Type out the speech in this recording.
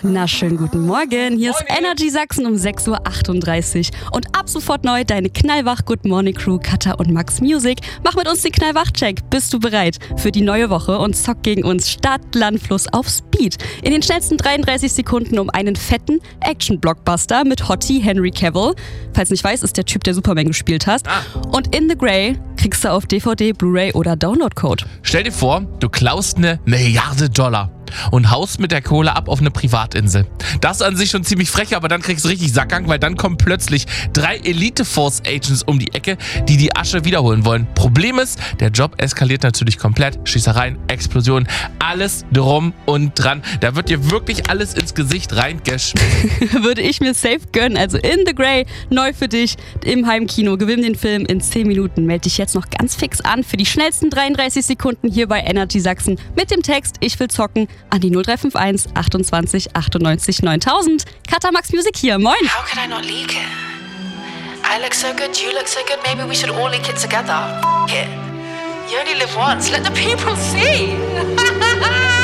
Na, schönen guten Morgen. Hier ist Energy Sachsen um 6.38 Uhr. Und ab sofort neu deine Knallwach Good Morning Crew, Katha und Max Music. Mach mit uns den Knallwach-Check. Bist du bereit für die neue Woche und zock gegen uns Stadt, Land, Fluss auf Speed. In den schnellsten 33 Sekunden um einen fetten Action-Blockbuster mit Hottie Henry Cavill. Falls nicht weiß, ist der Typ, der Superman gespielt hat. Und In the Grey kriegst du auf DVD, Blu-ray oder Download-Code. Stell dir vor, du klaust $1 Milliarde und haust mit der Kohle ab auf eine Privatinsel. Das ist an sich schon ziemlich frech, aber dann kriegst du richtig Sackgang, weil dann kommen plötzlich 3 Elite-Force-Agents um die Ecke, die die Asche wiederholen wollen. Problem ist, der Job eskaliert natürlich komplett. Schießereien, Explosionen, alles drum und dran. Da wird dir wirklich alles ins Gesicht reingeschmissen. Würde ich mir safe gönnen. Also In the Grey, neu für dich im Heimkino. Gewinn den Film in 10 Minuten. Melde dich jetzt noch ganz fix an für die schnellsten 33 Sekunden hier bei Energy Sachsen mit dem Text "Ich will zocken" an die 0351 28 98 9000. Katha, Max Music hier, moin! How could I not leak it? I look so good, you look so good, maybe we should all leak it together. F*** it. You only live once, let the people see!